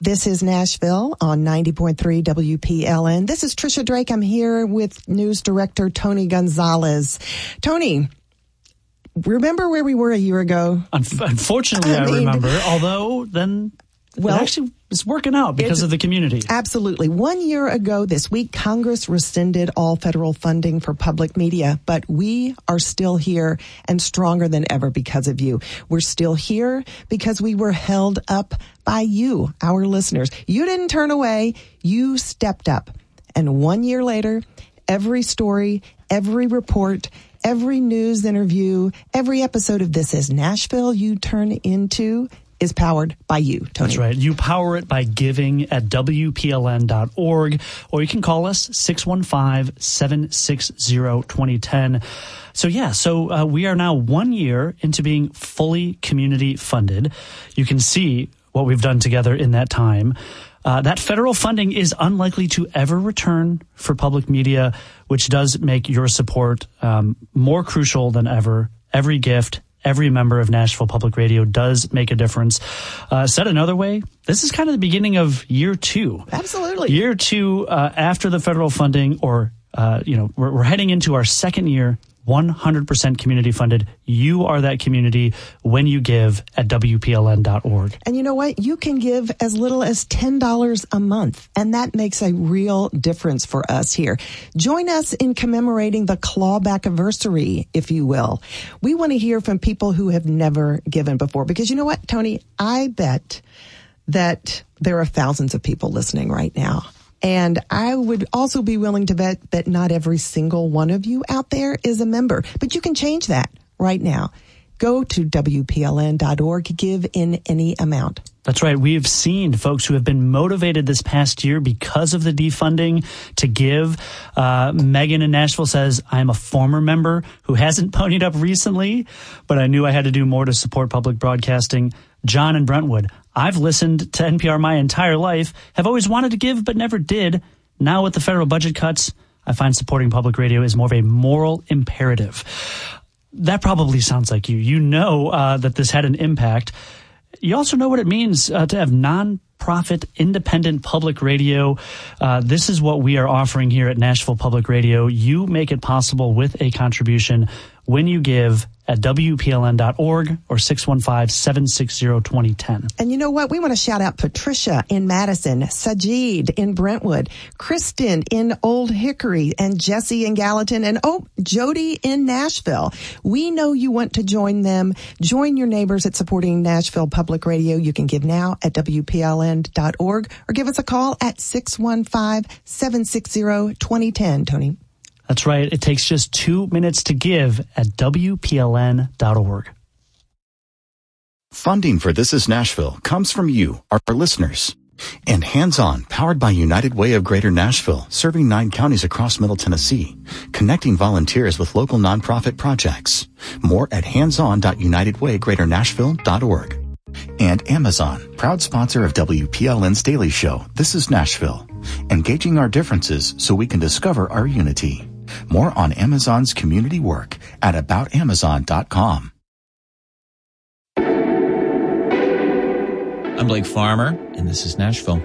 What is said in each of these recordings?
This is Nashville on 90.3 WPLN. This is Trisha Drake. I'm here with news director Tony Gonzalez. Tony, remember where we were a year ago? Unfortunately, I remember, although then it actually is working out because of the community. Absolutely. 1 year ago this week, Congress rescinded all federal funding for public media, but we are still here and stronger than ever because of you. We're still here because we were held up by you, our listeners. You didn't turn away. You stepped up. And 1 year later, every story, every report, every news interview, every episode of This is Nashville you turn into is powered by you, Tony. That's right. You power it by giving at WPLN.org, or you can call us 615-760-2010. So we are now 1 year into being fully community funded. You can see what we've done together in that time. That federal funding is unlikely to ever return for public media, which does make your support more crucial than ever. Every gift, every member of Nashville Public Radio does make a difference. Said another way, this is kind of the beginning of year two. Absolutely. Year two after the federal funding, or we're heading into our second year, 100% community funded. You are that community when you give at WPLN.org. And you know what? You can give as little as $10 a month, and that makes a real difference for us here. Join us in commemorating the clawback anniversary, if you will. We want to hear from people who have never given before, because you know what, Tony? I bet that there are thousands of people listening right now. And I would also be willing to bet that not every single one of you out there is a member. But you can change that right now. Go to WPLN.org, give in any amount. That's right. We've seen folks who have been motivated this past year because of the defunding to give. Megan in Nashville says, I'm a former member who hasn't ponied up recently, but I knew I had to do more to support public broadcasting. John in Brentwood, I've listened to NPR my entire life, have always wanted to give but never did. Now with the federal budget cuts, I find supporting public radio is more of a moral imperative. That probably sounds like you. You know that this had an impact. You also know what it means to have non-profit, independent public radio. This is what we are offering here at Nashville Public Radio. You make it possible with a contribution when you give at WPLN.org or 615-760-2010. And you know what? We want to shout out Patricia in Madison, Sajid in Brentwood, Kristen in Old Hickory, and Jesse in Gallatin, and Jody in Nashville. We know you want to join them. Join your neighbors at supporting Nashville Public Radio. You can give now at WPLN.org or give us a call at 615-760-2010, Tony. That's right. It takes just 2 minutes to give at WPLN.org. Funding for This is Nashville comes from you, our listeners. And Hands On, powered by United Way of Greater Nashville, serving 9 counties across Middle Tennessee, connecting volunteers with local nonprofit projects. More at handson.unitedwaygreaternashville.org. And Amazon, proud sponsor of WPLN's Daily Show, This is Nashville, engaging our differences so we can discover our unity. More on Amazon's community work at aboutamazon.com. I'm Blake Farmer, and this is Nashville.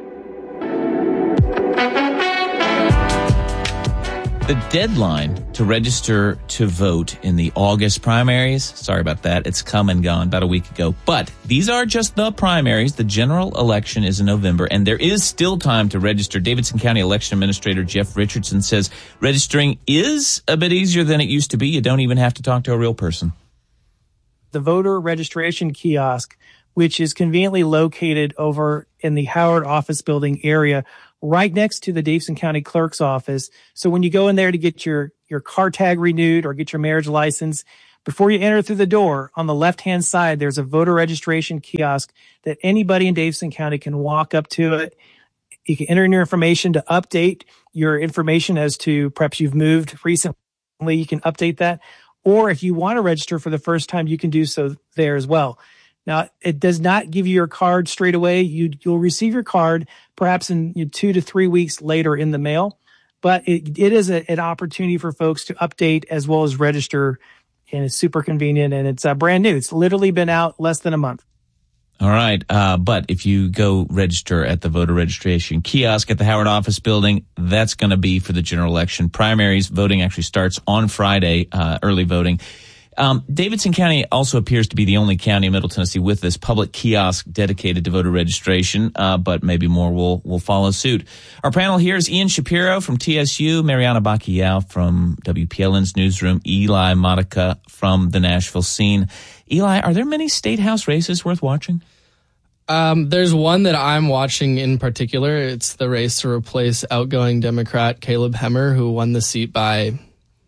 The deadline to register to vote in the August primaries, sorry about that, it's come and gone about a week ago. But these are just the primaries. The general election is in November, and there is still time to register. Davidson County Election Administrator Jeff Richardson says registering is a bit easier than it used to be. You don't even have to talk to a real person. The voter registration kiosk, which is conveniently located over in the Howard office building area, right next to the Davidson County Clerk's office. So when you go in there to get your car tag renewed or get your marriage license, before you enter through the door, on the left-hand side, there's a voter registration kiosk that anybody in Davidson County can walk up to it. You can enter in your information to update your information as to perhaps you've moved recently. You can update that. Or if you want to register for the first time, you can do so there as well. Now, it does not give you your card straight away. You'll receive your card perhaps in 2 to 3 weeks later in the mail. But it is an opportunity for folks to update as well as register, and it's super convenient, and it's brand new. It's literally been out less than a month. All right. But if you go register at the voter registration kiosk at the Howard Office Building, that's going to be for the general election. Primaries voting actually starts on Friday, early voting. Davidson County also appears to be the only county in Middle Tennessee with this public kiosk dedicated to voter registration, but maybe more will follow suit. Our panel here is Ian Shapiro from TSU, Mariana Bacchiao from WPLN's newsroom, Eli Monica from the Nashville scene. Eli, are there many state house races worth watching? There's one that I'm watching in particular. It's the race to replace outgoing Democrat Caleb Hemmer, who won the seat by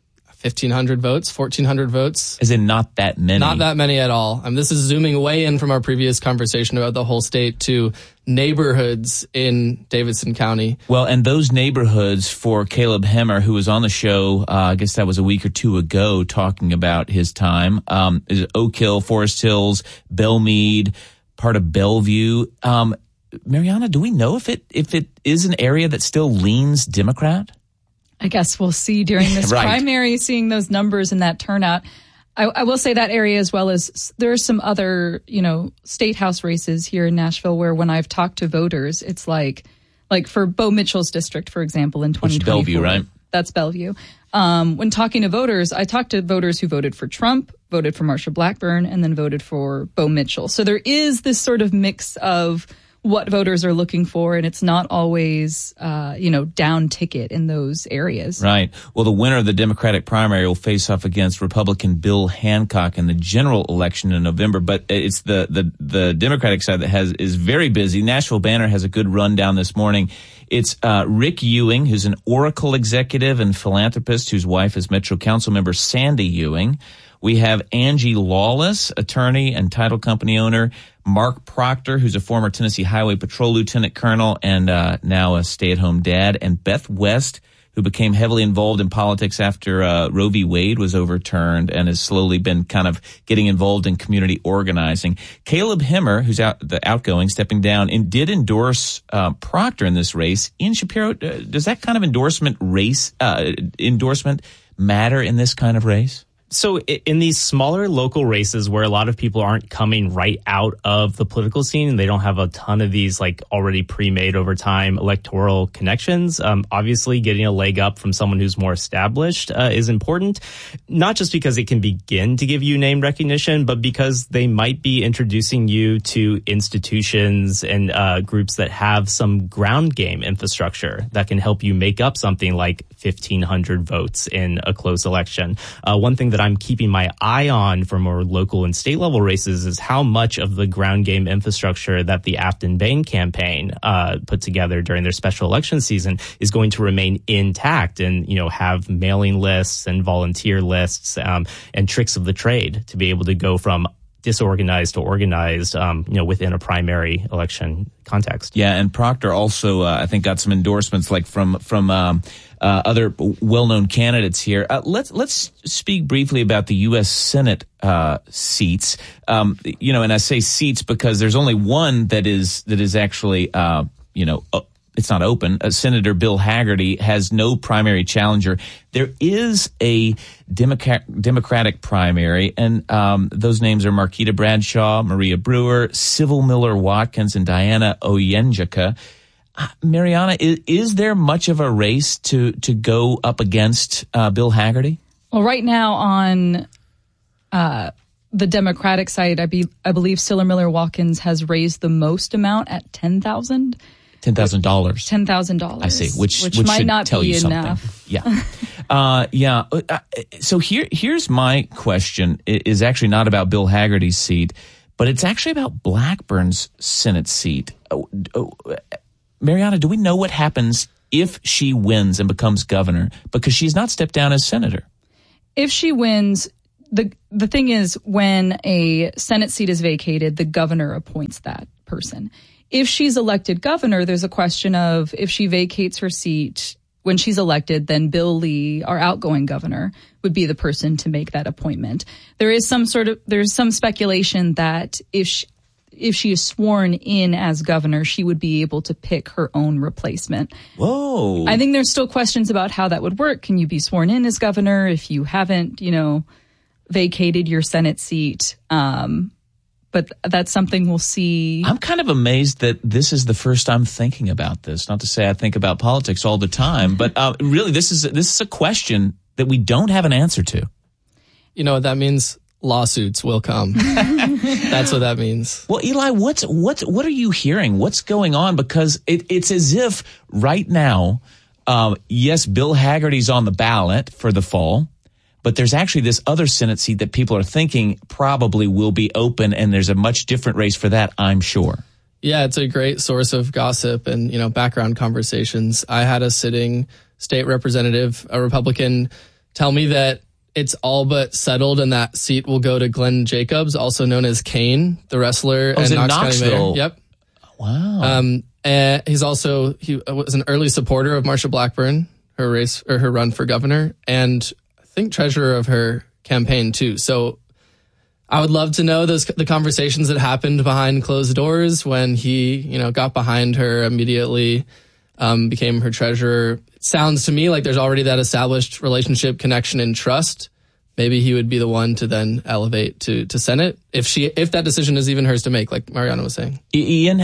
1,500 votes, 1,400 votes. As in not that many. Not that many at all. This is zooming way in from our previous conversation about the whole state to neighborhoods in Davidson County. Well, and those neighborhoods for Caleb Hemmer, who was on the show, I guess that was a week or two ago, talking about his time, is Oak Hill, Forest Hills, Belmead, part of Bellevue. Mariana, do we know if it is an area that still leans Democrat? I guess we'll see during this right. primary, seeing those numbers and that turnout. I will say that area, as well as there are some other, state house races here in Nashville where when I've talked to voters, it's like for Bo Mitchell's district, for example, in 2024. Which is Bellevue, right? That's Bellevue. When talking to voters, I talked to voters who voted for Trump, voted for Marsha Blackburn, and then voted for Bo Mitchell. So there is this sort of mix of what voters are looking for, and it's not always, down ticket in those areas. Right. Well, the winner of the Democratic primary will face off against Republican Bill Hancock in the general election in November, but it's the Democratic side that is very busy. Nashville Banner has a good rundown this morning. It's Rick Ewing, who's an Oracle executive and philanthropist whose wife is Metro Council member Sandy Ewing. We have Angie Lawless, attorney and title company owner, Mark Proctor, who's a former Tennessee Highway Patrol lieutenant colonel and now a stay-at-home dad, and Beth West, who became heavily involved in politics after Roe v. Wade was overturned and has slowly been kind of getting involved in community organizing. Caleb Hemmer, who's the outgoing, stepping down, and did endorse Proctor in this race. Ian Shapiro, does that kind of endorsement matter in this kind of race? So in these smaller local races where a lot of people aren't coming right out of the political scene and they don't have a ton of these already pre-made over time electoral connections, obviously getting a leg up from someone who's more established is important, not just because it can begin to give you name recognition, but because they might be introducing you to institutions and groups that have some ground game infrastructure that can help you make up something like 1,500 votes in a close election. One thing that I'm keeping my eye on for more local and state level races is how much of the ground game infrastructure that the Afton Bain campaign put together during their special election season is going to remain intact and, have mailing lists and volunteer lists and tricks of the trade to be able to go from disorganized to organized, within a primary election context. Yeah, and Proctor also, I think, got some endorsements from other well-known candidates here. Let's speak briefly about the U.S. Senate seats. And I say seats because there's only one that is actually, it's not open. Senator Bill Hagerty has no primary challenger. There is a Democratic primary, and those names are Marquita Bradshaw, Maria Brewer, Civil Miller Watkins, and Diana Oyenjika. Mariana, is there much of a race to go up against Bill Hagerty? Well, right now on the Democratic side, I believe Civil Miller Watkins has raised the most amount at $10,000. $10,000. $10,000. I see. Which might should not tell be you enough. Something. Yeah. So here's my question. It is actually not about Bill Hagerty's seat, but it's actually about Blackburn's Senate seat. Mariana, do we know what happens if she wins and becomes governor? Because she's not stepped down as senator. If she wins, the thing is, when a Senate seat is vacated, the governor appoints that person. If she's elected governor, there's a question of if she vacates her seat when she's elected, then Bill Lee, our outgoing governor, would be the person to make that appointment. There's some speculation that if she is sworn in as governor, she would be able to pick her own replacement. Whoa. I think there's still questions about how that would work. Can you be sworn in as governor if you haven't, vacated your Senate seat? But but that's something we'll see. I'm kind of amazed that this is the first I'm thinking about this. Not to say I think about politics all the time, but really this is a question that we don't have an answer to. You know what that means? Lawsuits will come. That's what that means. Well, Eli, what are you hearing? What's going on? Because it's as if right now, yes, Bill Hagerty's on the ballot for the fall, but there's actually this other Senate seat that people are thinking probably will be open, and there's a much different race for that, I'm sure. Yeah, it's a great source of gossip and, background conversations. I had a sitting state representative, a Republican, tell me that it's all but settled and that seat will go to Glenn Jacobs, also known as Kane, the wrestler and Knox County Mayor. Yep. Wow. And he was an early supporter of Marsha Blackburn, her run for governor, and I think treasurer of her campaign too. So I would love to know the conversations that happened behind closed doors when he, got behind her immediately, became her treasurer. It sounds to me like there's already that established relationship, connection, and trust. Maybe he would be the one to then elevate to Senate if that decision is even hers to make, like Mariana was saying. Ian,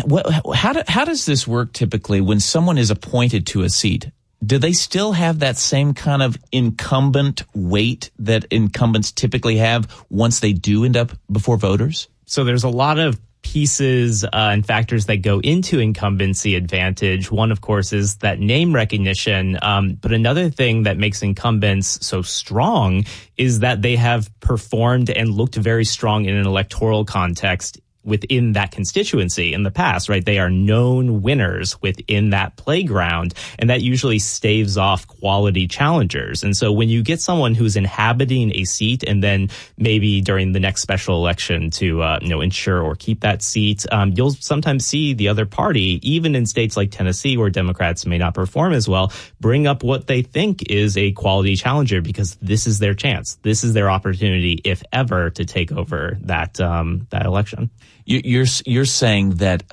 how does this work typically when someone is appointed to a seat? Do they still have that same kind of incumbent weight that incumbents typically have once they do end up before voters? So there's a lot of pieces and factors that go into incumbency advantage. One, of course, is that name recognition. But another thing that makes incumbents so strong is that they have performed and looked very strong in an electoral context within that constituency in the past, right? They are known winners within that playground, and that usually staves off quality challengers. And so when you get someone who's inhabiting a seat and then maybe during the next special election to, ensure or keep that seat, you'll sometimes see the other party, even in states like Tennessee where Democrats may not perform as well, bring up what they think is a quality challenger because this is their chance. This is their opportunity, if ever, to take over that election. You're saying that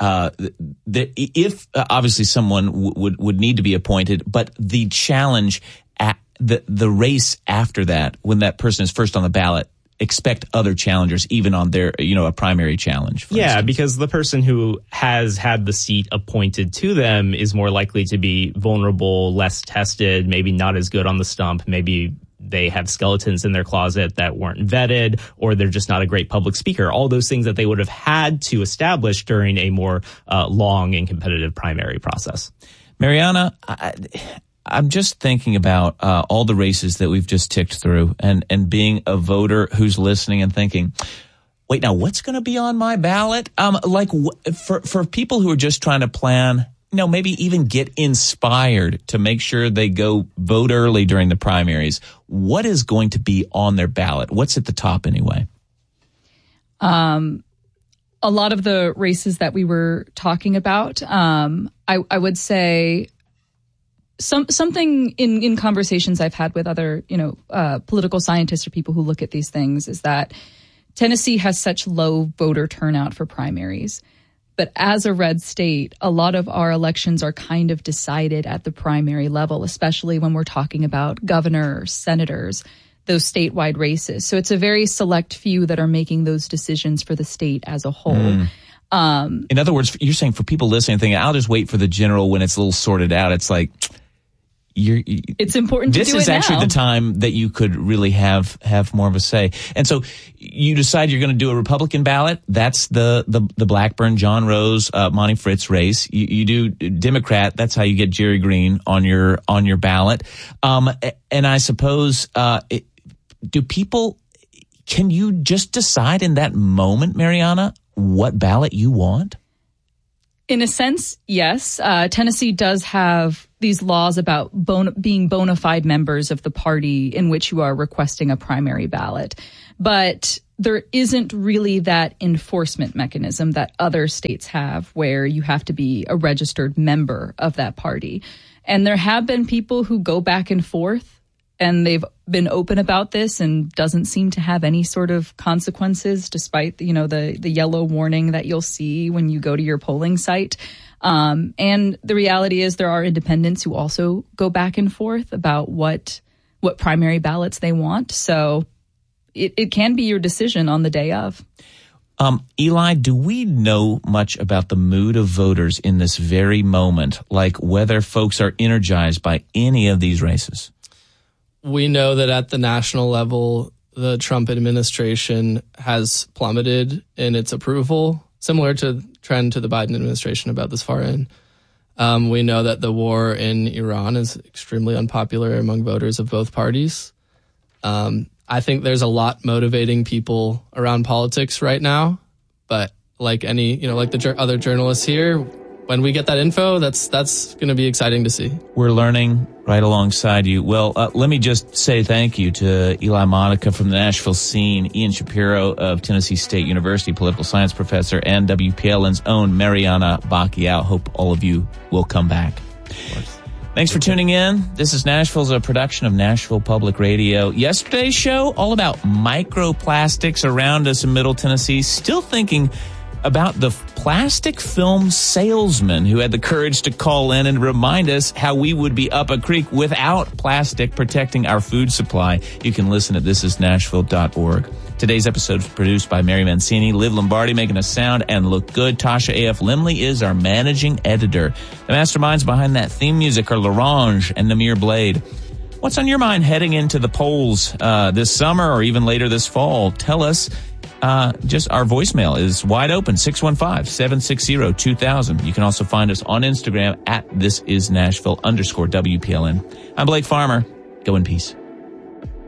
if obviously someone would need to be appointed, but the challenge at the race after that, when that person is first on the ballot, expect other challengers even on their a primary challenge. For instance. Because the person who has had the seat appointed to them is more likely to be vulnerable, less tested, maybe not as good on the stump, maybe they have skeletons in their closet that weren't vetted, or they're just not a great public speaker. All those things that they would have had to establish during a more long and competitive primary process. Mariana, I'm just thinking about all the races that we've just ticked through and being a voter who's listening and thinking, wait, now what's going to be on my ballot? For people who are just trying to plan, maybe even get inspired to make sure they go vote early during the primaries. What is going to be on their ballot? What's at the top anyway? A lot of the races that we were talking about, I would say something in conversations I've had with other, political scientists or people who look at these things is that Tennessee has such low voter turnout for primaries. But as a red state, a lot of our elections are kind of decided at the primary level, especially when we're talking about governors, senators, those statewide races. So it's a very select few that are making those decisions for the state as a whole. In other words, you're saying for people listening, thinking, I'll just wait for the general when it's a little sorted out. It's like, it's important to do it now. This is actually the time that you could really have more of a say. And so you decide you're going to do a Republican ballot. That's the Blackburn, John Rose, Monty Fritz race. You do Democrat. That's how you get Jerry Green on your ballot. And I suppose, can you just decide in that moment, Mariana, what ballot you want? In a sense, yes. Tennessee does have these laws about being bona fide members of the party in which you are requesting a primary ballot. But there isn't really that enforcement mechanism that other states have where you have to be a registered member of that party. And there have been people who go back and forth, and they've been open about this and doesn't seem to have any sort of consequences, despite, the yellow warning that you'll see when you go to your polling site. And the reality is there are independents who also go back and forth about what primary ballots they want. So it can be your decision on the day of. Eli, do we know much about the mood of voters in this very moment, like whether folks are energized by any of these races? We know that at the national level, the Trump administration has plummeted in its approval, similar to the trend to the Biden administration about this far in. We know that the war in Iran is extremely unpopular among voters of both parties. I think there's a lot motivating people around politics right now, but like any, like the other journalists here, when we get that info, that's going to be exciting to see. We're learning right alongside you. Well, let me just say thank you to Eli Monica from the Nashville Scene, Ian Shapiro of Tennessee State University, political science professor, and WPLN's own Mariana Bacchial. Hope all of you will come back. Thanks for tuning in. This is Nashville's a production of Nashville Public Radio. Yesterday's show, all about microplastics around us in Middle Tennessee. Still thinking about the plastic film salesman who had the courage to call in and remind us how we would be up a creek without plastic protecting our food supply. You can listen at thisisnashville.org. Today's episode is produced by Mary Mancini, Liv Lombardi making us sound and look good. Tasha A.F. Limley is our managing editor. The masterminds behind that theme music are Larange and Namir Blade. What's on your mind heading into the polls this summer or even later this fall? Tell us. Just our voicemail is wide open, 615-760-2000. You can also find us on Instagram at thisisnashville_WPLN. I'm Blake Farmer. Go in peace.